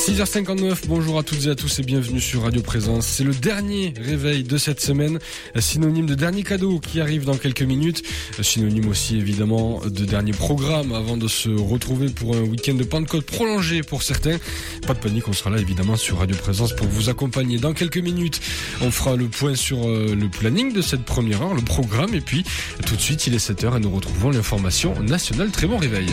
6h59, bonjour à toutes et à tous et bienvenue sur Radio Présence. C'est le dernier réveil de cette semaine, synonyme de dernier cadeau qui arrive dans quelques minutes, synonyme aussi évidemment de dernier programme avant de se retrouver pour un week-end de Pentecôte prolongé pour certains. Pas de panique, on sera là évidemment sur Radio Présence pour vous accompagner. Dans quelques minutes, on fera le point sur le planning de cette première heure, le programme, et puis tout de suite il est 7h et nous retrouvons l'information nationale. Très bon réveil.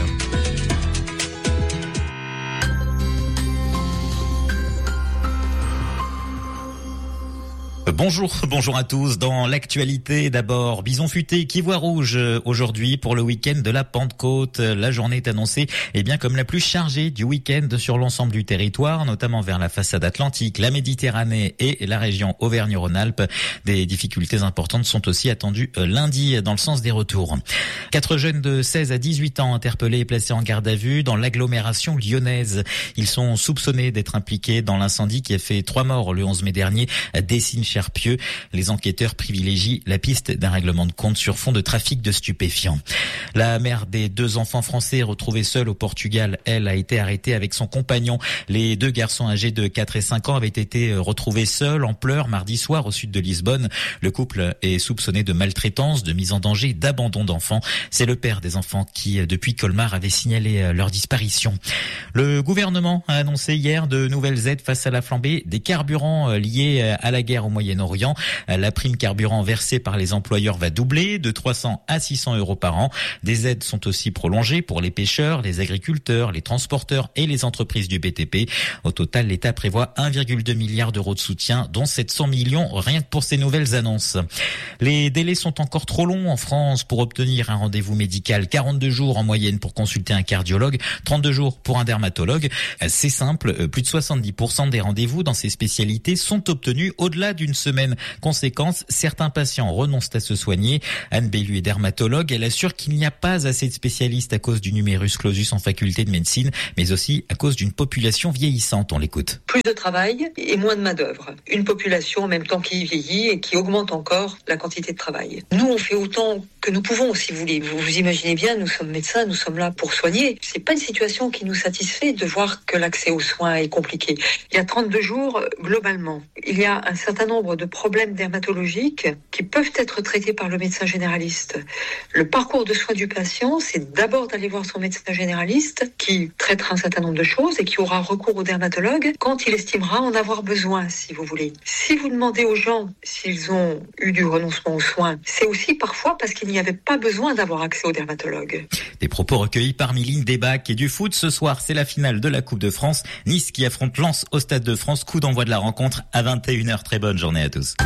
Bonjour à tous. Dans l'actualité, d'abord, bison futé qui voit rouge aujourd'hui pour le week-end de la Pentecôte. La journée est annoncée comme la plus chargée du week-end sur l'ensemble du territoire, notamment vers la façade atlantique, la Méditerranée et la région Auvergne-Rhône-Alpes. Des difficultés importantes sont aussi attendues lundi dans le sens des retours. 4 jeunes de 16 à 18 ans interpellés et placés en garde à vue dans l'agglomération lyonnaise. Ils sont soupçonnés d'être impliqués dans l'incendie qui a fait 3 morts le 11 mai dernier à Dessines-Cherpieux. Les enquêteurs privilégient la piste d'un règlement de compte sur fond de trafic de stupéfiants. La mère des 2 enfants français retrouvés seuls au Portugal, elle, a été arrêtée avec son compagnon. Les 2 garçons âgés de 4 et 5 ans avaient été retrouvés seuls en pleurs mardi soir au sud de Lisbonne. Le couple est soupçonné de maltraitance, de mise en danger, d'abandon d'enfants. C'est le père des enfants qui, depuis Colmar, avait signalé leur disparition. Le gouvernement a annoncé hier de nouvelles aides face à la flambée des carburants liés à la guerre au Moyen-Orient. La prime carburant versée par les employeurs va doubler de 300 à 600 euros par an. Des aides sont aussi prolongées pour les pêcheurs, les agriculteurs, les transporteurs et les entreprises du BTP. Au total, l'État prévoit 1,2 milliard d'euros de soutien, dont 700 millions rien que pour ces nouvelles annonces. Les délais sont encore trop longs en France pour obtenir un rendez-vous médical. 42 jours en moyenne pour consulter un cardiologue, 32 jours pour un dermatologue. C'est simple, plus de 70% des rendez-vous dans ces spécialités sont obtenus au-delà d'une semaine. Conséquence, certains patients renoncent à se soigner. Anne Bellu est dermatologue. Elle assure qu'il n'y a pas assez de spécialistes à cause du numerus clausus en faculté de médecine, mais aussi à cause d'une population vieillissante. On l'écoute. Plus de travail et moins de main-d'œuvre. Une population en même temps qui vieillit et qui augmente encore la quantité de travail. Nous, on fait autant que nous pouvons, si vous voulez. Vous imaginez bien, nous sommes médecins, nous sommes là pour soigner. C'est pas une situation qui nous satisfait de voir que l'accès aux soins est compliqué. Il y a 32 jours, globalement, il y a un certain nombre de problèmes dermatologiques qui peuvent être traités par le médecin généraliste. Le parcours de soins du patient, c'est d'abord d'aller voir son médecin généraliste qui traitera un certain nombre de choses et qui aura recours au dermatologue quand il estimera en avoir besoin, si vous voulez. Si vous demandez aux gens s'ils ont eu du renoncement aux soins, c'est aussi parfois parce qu'il n'y avait pas besoin d'avoir accès au dermatologue. Des propos recueillis par Miline Debac et du foot. Ce soir, c'est la finale de la Coupe de France. Nice qui affronte Lens au Stade de France. Coup d'envoi de la rencontre à 21h. Très bonne journée à tous.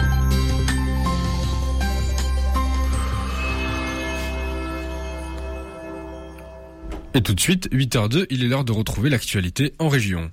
Et tout de suite, 8h02, il est l'heure de retrouver l'actualité en région.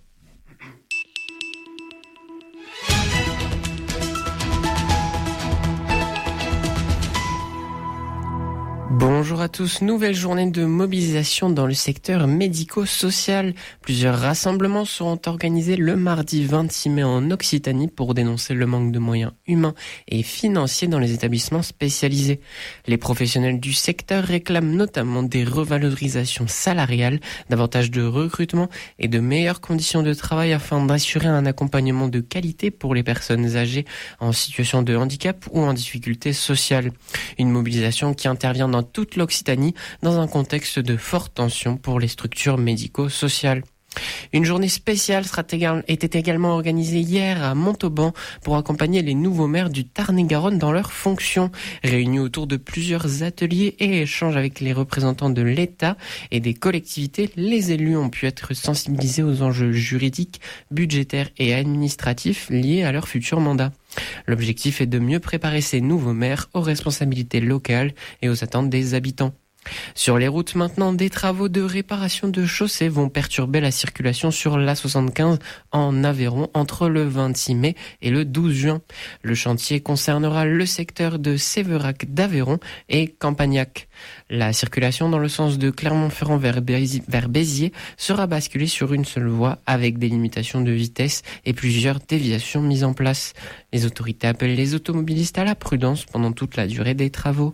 Bonjour à tous, nouvelle journée de mobilisation dans le secteur médico-social. Plusieurs rassemblements seront organisés le mardi 26 mai en Occitanie pour dénoncer le manque de moyens humains et financiers dans les établissements spécialisés. Les professionnels du secteur réclament notamment des revalorisations salariales, davantage de recrutement et de meilleures conditions de travail afin d'assurer un accompagnement de qualité pour les personnes âgées en situation de handicap ou en difficulté sociale. Une mobilisation qui intervient dans toute l'Occitanie dans un contexte de forte tension pour les structures médico-sociales. Une journée spéciale était également organisée hier à Montauban pour accompagner les nouveaux maires du Tarn-et-Garonne dans leurs fonctions. Réunis autour de plusieurs ateliers et échanges avec les représentants de l'État et des collectivités, les élus ont pu être sensibilisés aux enjeux juridiques, budgétaires et administratifs liés à leur futur mandat. L'objectif est de mieux préparer ces nouveaux maires aux responsabilités locales et aux attentes des habitants. Sur les routes maintenant, des travaux de réparation de chaussées vont perturber la circulation sur l'A75 en Aveyron entre le 26 mai et le 12 juin. Le chantier concernera le secteur de Sévérac d'Aveyron et Campagnac. La circulation dans le sens de Clermont-Ferrand vers Béziers sera basculée sur une seule voie avec des limitations de vitesse et plusieurs déviations mises en place. Les autorités appellent les automobilistes à la prudence pendant toute la durée des travaux.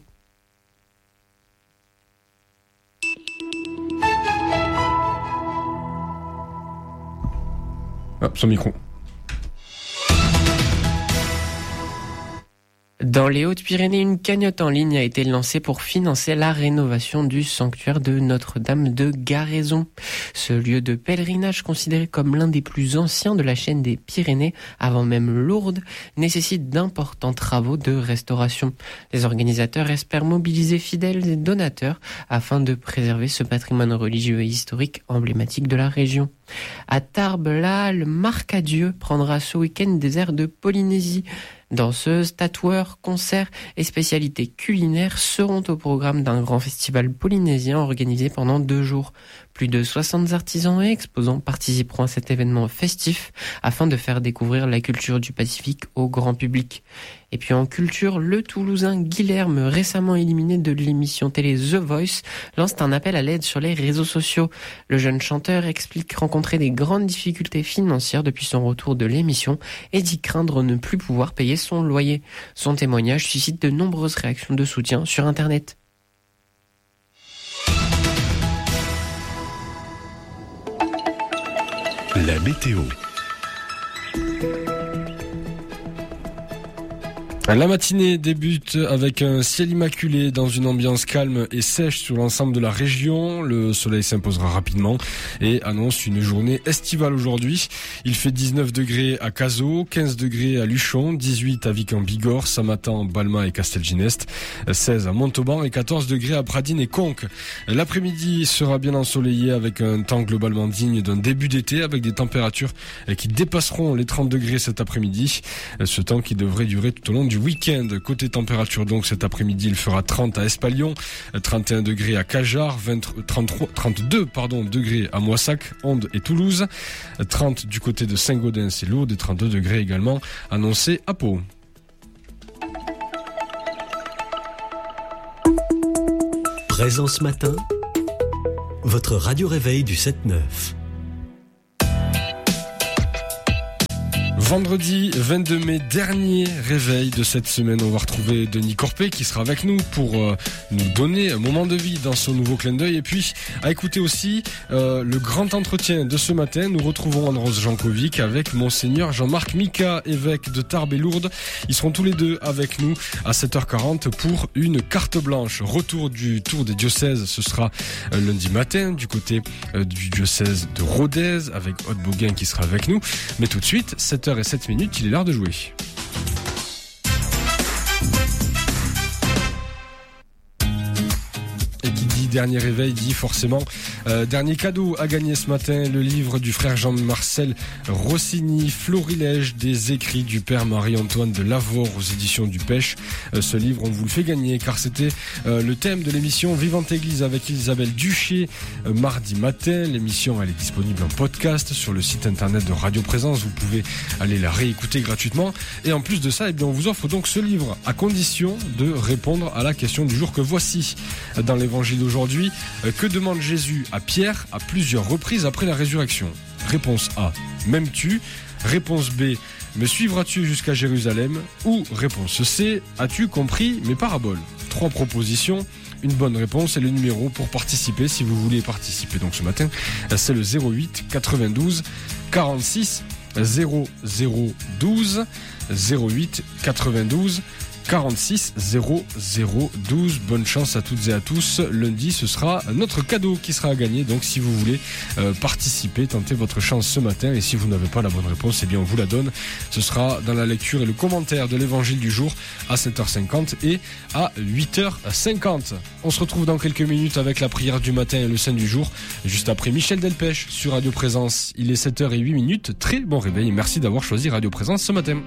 Son micro. Dans les Hautes-Pyrénées, une cagnotte en ligne a été lancée pour financer la rénovation du sanctuaire de Notre-Dame de Garaison. Ce lieu de pèlerinage, considéré comme l'un des plus anciens de la chaîne des Pyrénées, avant même Lourdes, nécessite d'importants travaux de restauration. Les organisateurs espèrent mobiliser fidèles et donateurs afin de préserver ce patrimoine religieux et historique emblématique de la région. À Tarbes, la halle Marcadieu prendra ce week-end des airs de Polynésie. Danseuses, tatoueurs, concerts et spécialités culinaires seront au programme d'un grand festival polynésien organisé pendant 2 jours. Plus de 60 artisans et exposants participeront à cet événement festif afin de faire découvrir la culture du Pacifique au grand public. Et puis en culture, le Toulousain Guilherme, récemment éliminé de l'émission télé The Voice, lance un appel à l'aide sur les réseaux sociaux. Le jeune chanteur explique rencontrer des grandes difficultés financières depuis son retour de l'émission et dit craindre ne plus pouvoir payer son loyer. Son témoignage suscite de nombreuses réactions de soutien sur Internet. La météo. La matinée débute avec un ciel immaculé dans une ambiance calme et sèche sur l'ensemble de la région. Le soleil s'imposera rapidement et annonce une journée estivale aujourd'hui. Il fait 19 degrés à Cazaux, 15 degrés à Luchon, 18 à Vic-en-Bigorre, Samatan, Balma et Castelginest, 16 à Montauban et 14 degrés à Pradines et Conques. L'après-midi sera bien ensoleillé avec un temps globalement digne d'un début d'été avec des températures qui dépasseront les 30 degrés cet après-midi. Ce temps qui devrait durer tout au long du week-end. Côté température donc cet après-midi il fera 30 à Espalion, 31 degrés à Cajar, 32 degrés à Moissac, Onde et Toulouse, 30 du côté de Saint-Gaudens et Lourdes et 32 degrés également annoncés à Pau. Présence matin, votre radio réveil du 7-9. Vendredi 22 mai, dernier réveil de cette semaine. On va retrouver Denis Corpé qui sera avec nous pour nous donner un moment de vie dans son nouveau clin d'œil. Et puis, à écouter aussi le grand entretien de ce matin. Nous retrouvons Anne-Rose Jankovic avec Monseigneur Jean-Marc Mika, évêque de Tarbes et Lourdes. Ils seront tous les deux avec nous à 7h40 pour une carte blanche. Retour du tour des diocèses, ce sera lundi matin du côté du diocèse de Rodez avec Aude Boguin qui sera avec nous. Mais tout de suite, 7h07, il est l'heure de jouer. Et qui dit dernier réveil dit forcément dernier cadeau à gagner ce matin, le livre du frère Jean-Marcel Rossini, Florilège des écrits du père Marie-Antoine de Lavore aux éditions du Pêche. Ce livre on vous le fait gagner car c'était le thème de l'émission Vivante Église avec Isabelle Duché mardi matin. L'émission elle est disponible en podcast sur le site internet de Radio Présence, vous pouvez aller la réécouter gratuitement et en plus de ça, eh bien, on vous offre donc ce livre à condition de répondre à la question du jour que voici. Dans l'évangile d'aujourd'hui, que demande Jésus à Pierre à plusieurs reprises après la résurrection? Réponse A, m'aimes-tu? Réponse B, me suivras-tu jusqu'à Jérusalem? Ou réponse C, as-tu compris mes paraboles? 3 propositions, une bonne réponse et le numéro pour participer si vous voulez participer. Donc ce matin, c'est le 08 92 46 0012 08 92 46 0012. Bonne chance à toutes et à tous. Lundi, ce sera notre cadeau qui sera à gagner. Donc, si vous voulez participer, tentez votre chance ce matin. Et si vous n'avez pas la bonne réponse, eh bien, on vous la donne. Ce sera dans la lecture et le commentaire de l'évangile du jour à 7h50 et à 8h50. On se retrouve dans quelques minutes avec la prière du matin et le saint du jour. Juste après Michel Delpech sur Radio Présence. Il est 7h08. Très bon réveil et merci d'avoir choisi Radio Présence ce matin.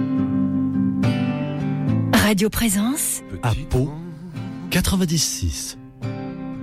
Radio Présence À Pau, 96.